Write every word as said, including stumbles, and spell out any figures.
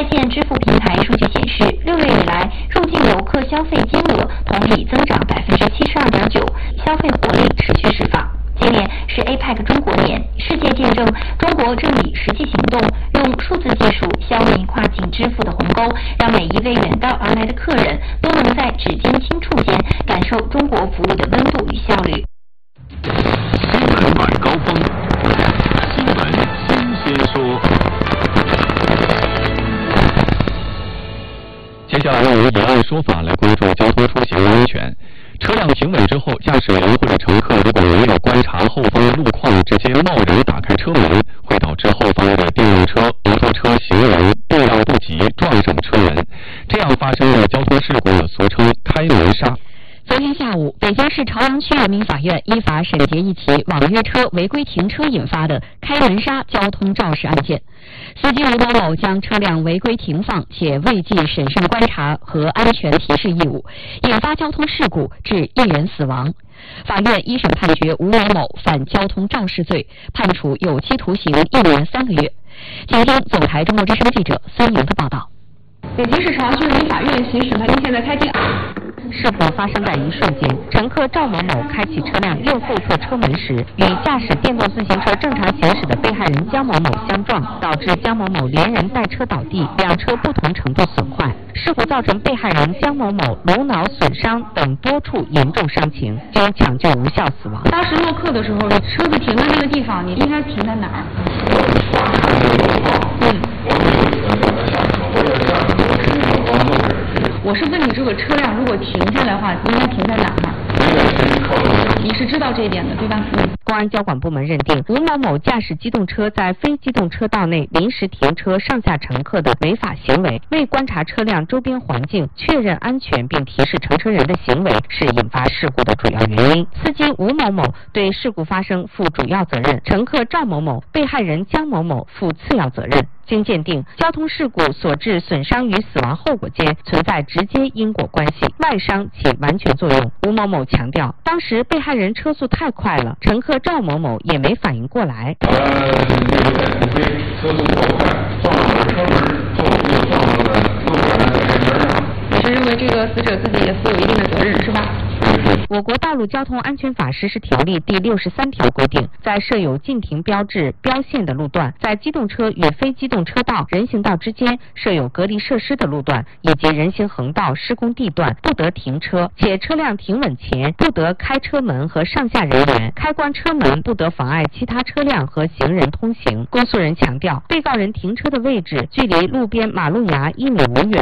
线支付平台数据显示，六月以来入境游客消费金额同比增长百分之七十二点九，消费活力持续释放。今年是 A P E C 中国年，世界见证中国正以实际行动，用数字技术消弭跨境支付的鸿沟，让每一位远道而来的客人都能在指尖轻触间感受中国服务的温度与效率。 新闻晚高峰，新闻新鲜说。接下来我们以案说法来关注交通出行的安全。车辆停稳之后，驾驶员或者乘客如果没有观察后方的路况，直接贸然打开车门，会导致后方的电动车、摩托车行人避让不及，撞上车门，这样发生了交通事故，俗称开门杀。 昨天下午，北京市朝阳区人民法院依法审结一起网约车违规停车引发的开门杀交通肇事案件。司机吴某某将车辆违规停放且未尽审慎观察和安全提示义务，引发交通事故，致一人死亡。法院一审判决吴某某犯交通肇事罪，判处有期徒刑一年三个月。请听总台中国之声记者孙莹的报道。 北京市朝阳区人民法院刑事审判庭现在开庭。 事故发生在一瞬间，乘客赵某某开启车辆右后侧车门时，与驾驶电动自行车正常行驶的被害人江某某相撞，导致江某某连人带车倒地，两车不同程度损坏。事故造成被害人江某某颅脑损伤等多处严重伤情，经抢救无效死亡。 当时落客的时候，车子停在那个地方，你应该停在哪儿？嗯。我是问你，这个车辆如果停下来的话，应该停在哪儿？你是知道这一点的，对吧？嗯。 公安交管部门认定，吴某某驾驶机动车在非机动车道内临时停车上下乘客的违法行为，未观察车辆周边环境，确认安全并提示乘车人的行为，是引发事故的主要原因。司机吴某某对事故发生负主要责任，乘客赵某某、被害人江某某负次要责任。经鉴定，交通事故所致损伤与死亡后果间存在直接因果关系，外伤起完全作用。吴某某强调，当时被害人车速太快了，乘客赵某某也没反应过来。 呃，车速过快，撞上了车门，后又撞到了路环的人边上。 你是认为这个死者自己也负有一定的责任，是吧？ 我国道路交通安全法实施条例第六十三条规定，在设有禁停标志、标线的路段，在机动车与非机动车道、人行道之间设有隔离设施的路段以及人行横道施工地段，不得停车，且车辆停稳前不得开车门和上下人员，开关车门不得妨碍其他车辆和行人通行。公诉人强调，被告人停车的位置距离路边马路牙一米五远，